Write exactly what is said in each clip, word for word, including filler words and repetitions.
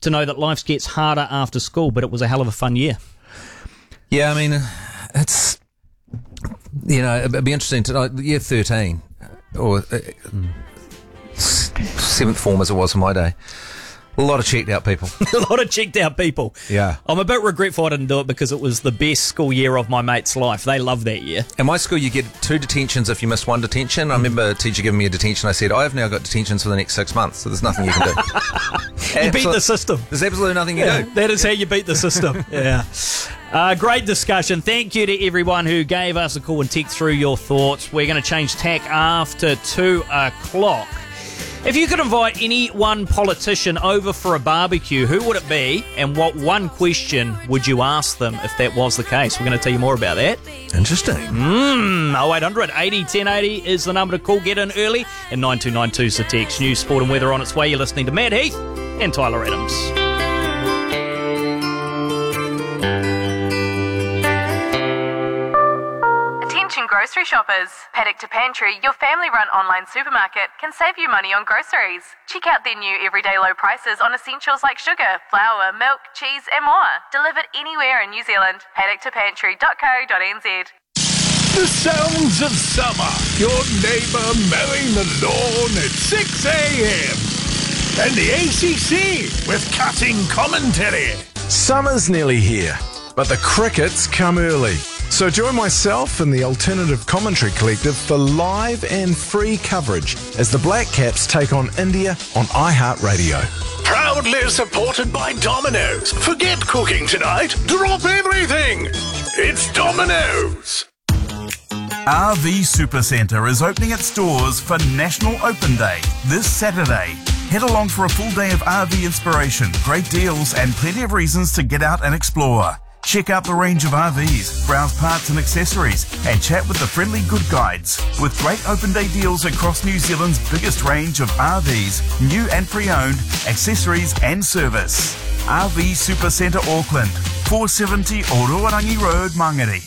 to know that life gets harder after school, but it was a hell of a fun year. Yeah, I mean, it's, you know, it'd be interesting to know, year thirteen, or uh, seventh form as it was in my day. A lot of checked out people. A lot of checked out people. Yeah. I'm a bit regretful I didn't do it because it was the best school year of my mate's life. They loved that year. In my school, you get two detentions if you miss one detention. I remember a teacher giving me a detention. I said, I have now got detentions for the next six months, so there's nothing you can do. You beat the system. There's absolutely nothing you yeah, do. That is how you beat the system. yeah. Uh, great discussion. Thank you to everyone who gave us a call and text through your thoughts. We're going to change tack after two o'clock. If you could invite any one politician over for a barbecue, who would it be, and what one question would you ask them if that was the case? We're going to tell you more about that. Interesting. Mm, oh eight hundred eighty ten eighty is the number to call. Get in early, and nine two nine two is the text. News, sport and weather on its way. You're listening to Matt Heath and Tyler Adams. Grocery shoppers. Paddock to Pantry, your family-run online supermarket, can save you money on groceries. Check out their new everyday low prices on essentials like sugar, flour, milk, cheese and more. Delivered anywhere in New Zealand. paddock to pantry dot co dot n z. The sounds of summer. Your neighbour mowing the lawn at six a.m. And the A C C with cutting commentary. Summer's nearly here, but the crickets come early. So join myself and the Alternative Commentary Collective for live and free coverage as the Black Caps take on India on iHeartRadio. Proudly supported by Domino's. Forget cooking tonight. Drop everything. It's Domino's. R V Supercentre is opening its doors for National Open Day this Saturday. Head along for a full day of R V inspiration, great deals and plenty of reasons to get out and explore. Check out the range of R Vs, browse parts and accessories, and chat with the friendly good guides. With great open day deals across New Zealand's biggest range of R Vs, new and pre-owned, accessories and service. R V Supercentre Auckland, four seventy Ororangi Road, Mangere.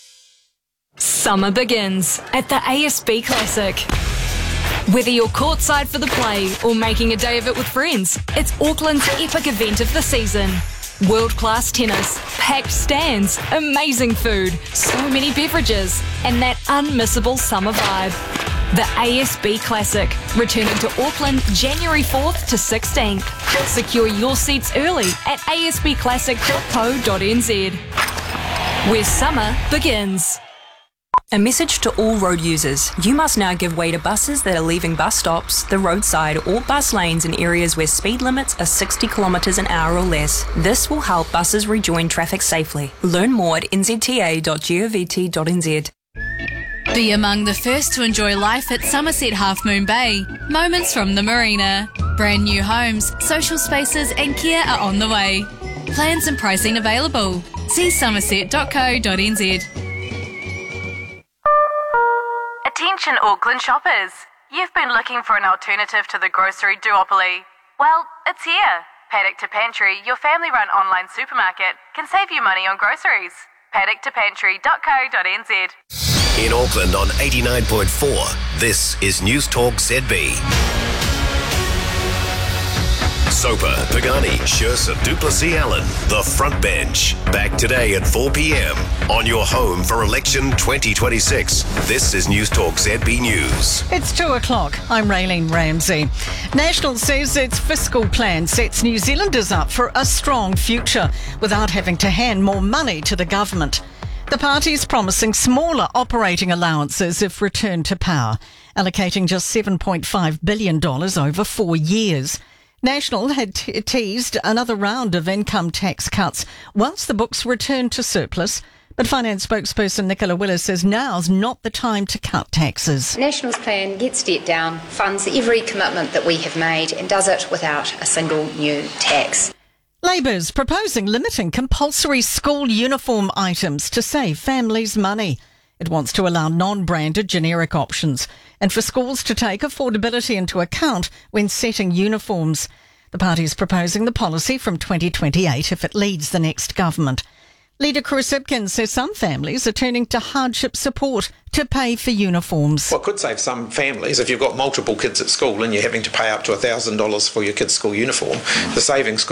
Summer begins at the A S B Classic. Whether you're courtside for the play or making a day of it with friends, it's Auckland's epic event of the season. World-class tennis, packed stands, amazing food, so many beverages, and that unmissable summer vibe. The A S B Classic, returning to Auckland January fourth to sixteenth. Secure your seats early at a s b classic dot co dot n z, where summer begins. A message to all road users. You must now give way to buses that are leaving bus stops, the roadside or bus lanes in areas where speed limits are sixty kilometres an hour or less. This will help buses rejoin traffic safely. Learn more at n z t a dot govt dot n z. Be among the first to enjoy life at Somerset Half Moon Bay. Moments from the marina. Brand new homes, social spaces and care are on the way. Plans and pricing available. See somerset dot co dot n z. Attention Auckland shoppers. You've been looking for an alternative to the grocery duopoly. Well, it's here. Paddock to Pantry, your family-run online supermarket, can save you money on groceries. paddock to pantry dot co dot n z. In Auckland on eighty-nine point four, this is News Talk Z B. Soper, Pagani, Scherzer, Duplessis, Allen, the front bench. Back today at four p.m. on your home for election twenty twenty-six. This is News Talk Z B News. It's two o'clock. I'm Raylene Ramsey. National says its fiscal plan sets New Zealanders up for a strong future without having to hand more money to the government. The party's promising smaller operating allowances if returned to power, allocating just seven point five billion dollars over four years. National had te- teased another round of income tax cuts once the books returned to surplus, but finance spokesperson Nicola Willis says now's not the time to cut taxes. National's plan gets debt down, funds every commitment that we have made and does it without a single new tax. Labour's proposing limiting compulsory school uniform items to save families money. It wants to allow non-branded generic options and for schools to take affordability into account when setting uniforms. The party's proposing the policy from twenty twenty-eight if it leads the next government. Leader Chris Ipkin says some families are turning to hardship support to pay for uniforms. Well, it could save some families if you've got multiple kids at school and you're having to pay up to one thousand dollars for your kid's school uniform. The savings could